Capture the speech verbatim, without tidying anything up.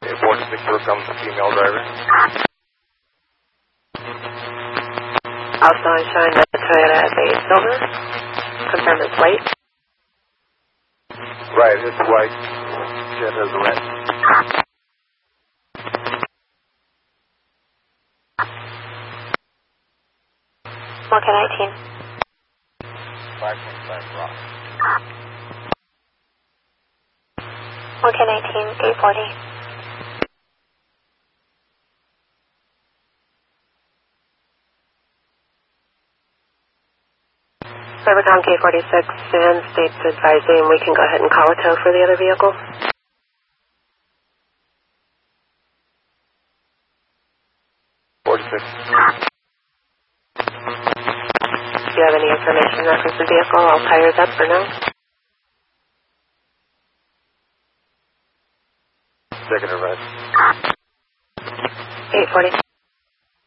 forty-six, here comes the female driver. Also showing that the Toyota is a silver. Confirm it's white. Right, it's white. Jet has a red. Mocha nineteen. five twenty-five Rock. Mocha nineteen, eight forty. Cybercom K forty-six, San State's advising we can go ahead and call a tow for the other vehicle. forty-six. Do you have any information reference the vehicle? All tires up or no? Second or red. eight forty.